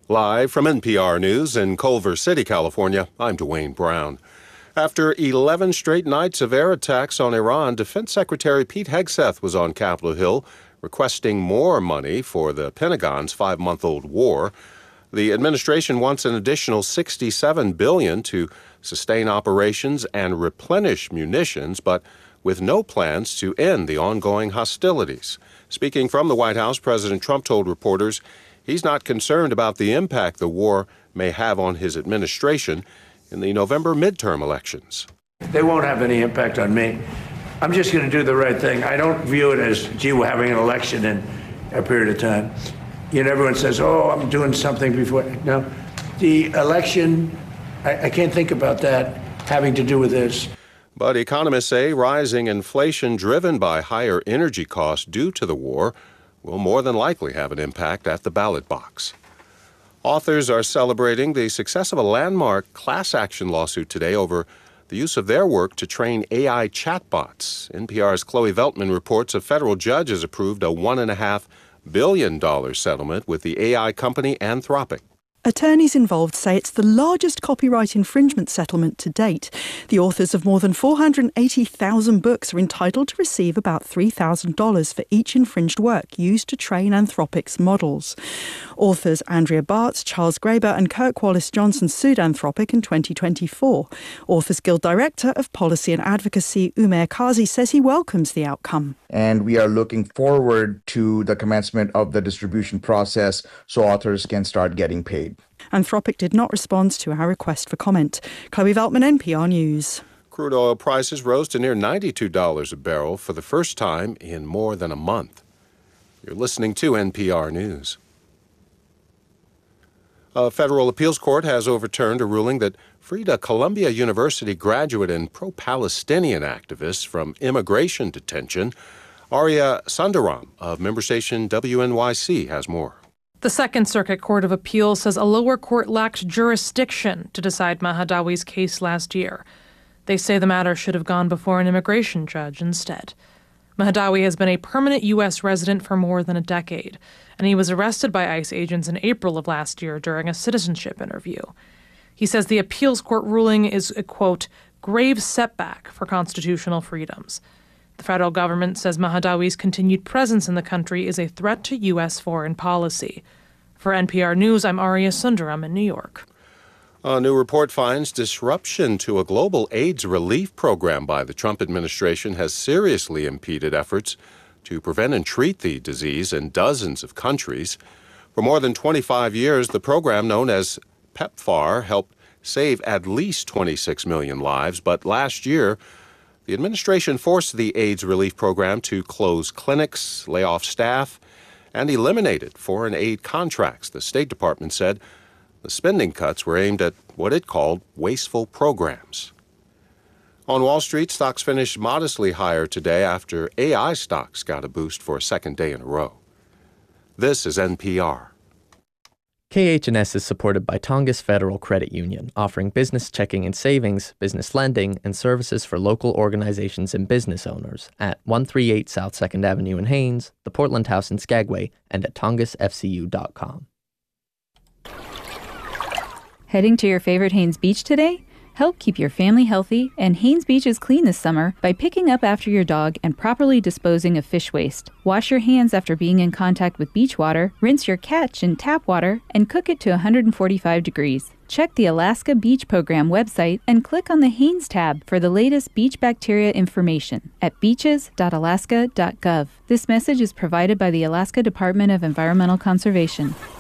Live from NPR News in Culver City, California, I'm Dwayne Brown. After 11 straight nights of air attacks on Iran, Defense Secretary Pete Hegseth was on Capitol Hill requesting more money for the Pentagon's 5-month-old war. The administration wants an additional $67 billion to sustain operations and replenish munitions, but with no plans to end the ongoing hostilities. Speaking from the White House, President Trump told reporters he's not concerned about the impact the war may have on his administration in the November midterm elections. They won't have any impact on me. I'm just going to do the right thing. I don't view it as, gee, we're having an election in a period of time. You know, everyone says, oh, I'm doing something before. No, the election, I can't think about that having to do with this. But economists say rising inflation driven by higher energy costs due to the war will more than likely have an impact at the ballot box. Authors are celebrating the success of a landmark class action lawsuit today over the use of their work to train AI chatbots. NPR's Chloe Veltman reports a federal judge has approved a $1.5 billion settlement with the AI company Anthropic. Attorneys involved say it's the largest copyright infringement settlement to date. The authors of more than 480,000 books are entitled to receive about $3,000 for each infringed work used to train Anthropic's models. Authors Andrea Bartz, Charles Graeber and Kirk Wallace Johnson sued Anthropic in 2024. Authors Guild Director of Policy and Advocacy Umair Kazi says he welcomes the outcome. And we are looking forward to the commencement of the distribution process so authors can start getting paid. Anthropic did not respond to our request for comment. Chloe Veltman, NPR News. Crude oil prices rose to near $92 a barrel for the first time in more than a month. You're listening to NPR News. A federal appeals court has overturned a ruling that freed a Columbia University graduate and pro-Palestinian activist from immigration detention. Arya Sundaram of member station WNYC has more. The Second Circuit Court of Appeals says a lower court lacked jurisdiction to decide Mahdawi's case last year. They say the matter should have gone before an immigration judge instead. Mahdawi has been a permanent U.S. resident for more than a decade, and he was arrested by ICE agents in April of last year during a citizenship interview. He says the appeals court ruling is a, quote, grave setback for constitutional freedoms. The federal government says Mahdawi's continued presence in the country is a threat to U.S. foreign policy. For NPR News, I'm Arya Sundaram in New York. A new report finds disruption to a global AIDS relief program by the Trump administration has seriously impeded efforts to prevent and treat the disease in dozens of countries. For more than 25 years, the program known as PEPFAR helped save at least 26 million lives, but last year, the administration forced the AIDS relief program to close clinics, lay off staff, and eliminated foreign aid contracts. The State Department said the spending cuts were aimed at what it called wasteful programs. On Wall Street, stocks finished modestly higher today after AI stocks got a boost for a second day in a row. This is NPR. KH&S is supported by Tongass Federal Credit Union, offering business checking and savings, business lending, and services for local organizations and business owners at 138 South 2nd Avenue in Haines, the Portland House in Skagway, and at tongassfcu.com. Heading to your favorite Haines Beach today? Help keep your family healthy and Haines Beaches clean this summer by picking up after your dog and properly disposing of fish waste. Wash your hands after being in contact with beach water, rinse your catch in tap water, and cook it to 145 degrees. Check the Alaska Beach Program website and click on the Haines tab for the latest beach bacteria information at beaches.alaska.gov. This message is provided by the Alaska Department of Environmental Conservation.